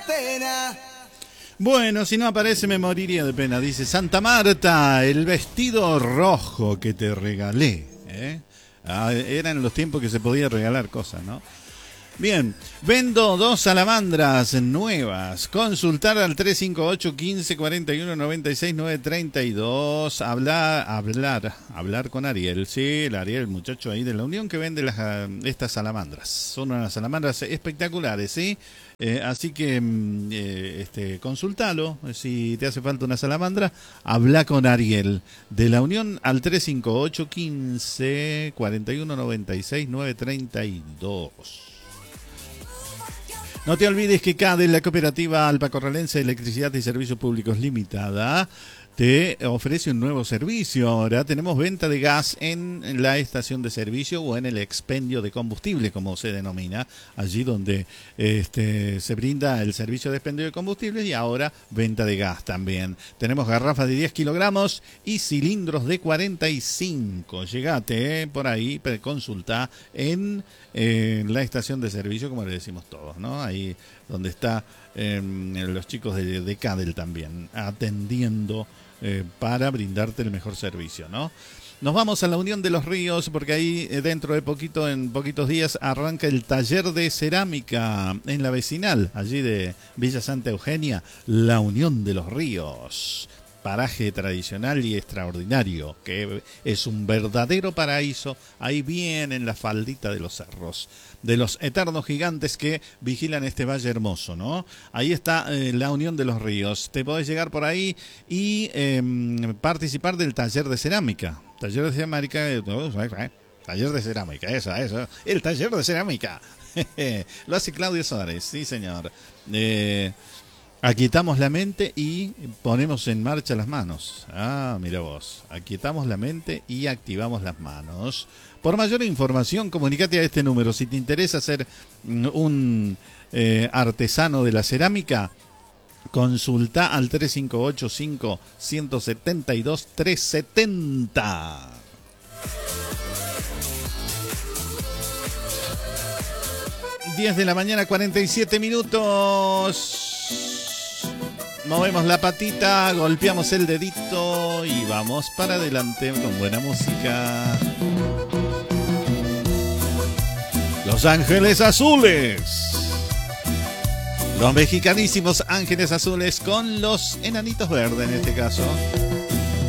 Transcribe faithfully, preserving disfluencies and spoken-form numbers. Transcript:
pena. Bueno, si no aparece me moriría de pena. Dice Santa Marta, el vestido rojo que te regalé. ¿eh? Ah, eran los tiempos que se podía regalar cosas, ¿no? Bien, vendo dos salamandras nuevas. Consultar al tres cinco ocho, quince, cuarenta y uno, noventa y seis, novecientos treinta y dos. Hablar, hablar, hablar con Ariel. Sí, el Ariel, el muchacho ahí de la Unión que vende las, estas salamandras. Son unas salamandras espectaculares, ¿sí? Eh, así que eh, este, consultalo. Si te hace falta una salamandra, habla con Ariel de la Unión al tres cinco ocho, quince, cuarenta y uno, noventa y seis, novecientos treinta y dos. No te olvides que C A D E, la Cooperativa Albacorralense de Electricidad y Servicios Públicos Limitada, te ofrece un nuevo servicio. Ahora tenemos venta de gas en la estación de servicio o en el expendio de combustible, como se denomina, allí donde este, se brinda el servicio de expendio de combustible, y ahora venta de gas también. Tenemos garrafas de diez kilogramos y cilindros de cuarenta y cinco. Llegate eh, por ahí, consulta en eh, la estación de servicio, como le decimos todos, ¿no? Ahí donde está eh, los chicos de, de C A D E L también, atendiendo eh, para brindarte el mejor servicio, ¿no? Nos vamos a la Unión de los Ríos, porque ahí eh, dentro de poquito, en poquitos días, arranca el taller de cerámica en la vecinal, allí de Villa Santa Eugenia, la Unión de los Ríos. Paraje tradicional y extraordinario, que es un verdadero paraíso, ahí bien en la faldita de los cerros, de los eternos gigantes que vigilan este valle hermoso, ¿no? Ahí está eh, la Unión de los Ríos. Te podés llegar por ahí y eh, participar del taller de cerámica. Taller de cerámica, eh, taller de cerámica, eso, eso, el taller de cerámica. Lo hace Claudio Suárez, sí señor. Eh... Aquietamos la mente y ponemos en marcha las manos. Ah, mira vos. Aquietamos la mente y activamos las manos. Por mayor información, comunícate a este número. Si te interesa ser un eh, artesano de la cerámica, consulta al tres cinco ocho, cinco, uno siete dos, tres siete cero. diez de la mañana, cuarenta y siete minutos. Movemos la patita, golpeamos el dedito y vamos para adelante con buena música. Los Ángeles Azules. Los mexicanísimos Ángeles Azules con los Enanitos Verdes en este caso.